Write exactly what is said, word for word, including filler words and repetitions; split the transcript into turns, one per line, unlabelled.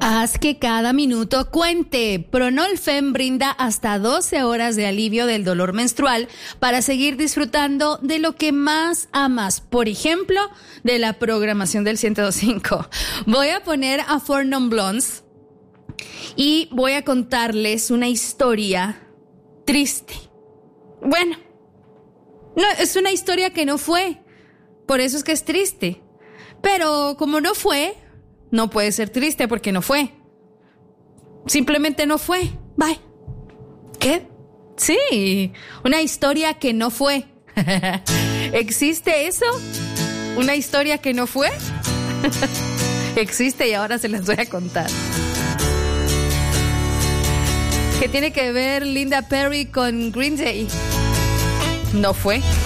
Haz que cada minuto cuente. Pronolfen brinda hasta doce horas de alivio del dolor menstrual para seguir disfrutando de lo que más amas. Por ejemplo, de la programación del ciento dos punto cinco. Voy a poner a Four Non Blondes y voy a contarles una historia triste. Bueno, no, es una historia que no fue. Por eso es que es triste. Pero como no fue, no puede ser triste porque no fue. Simplemente no fue. Bye. ¿Qué? Sí, una historia que no fue. ¿Existe eso? ¿Una historia que no fue? Existe y ahora se las voy a contar. ¿Qué tiene que ver Linda Perry con Green Day? No fue.